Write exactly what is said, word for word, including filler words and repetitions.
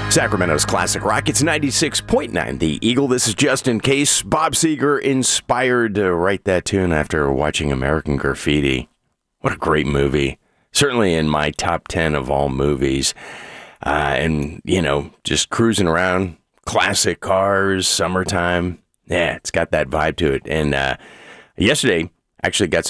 Sacramento's classic rock. It's ninety-six point nine. The Eagle. This is Just in Case. Bob Seger inspired to write that tune after watching American Graffiti. What a great movie. Certainly in my top ten of all movies. Uh, and, you know, just cruising around, classic cars, summertime. Yeah, it's got that vibe to it. And uh, yesterday, actually got some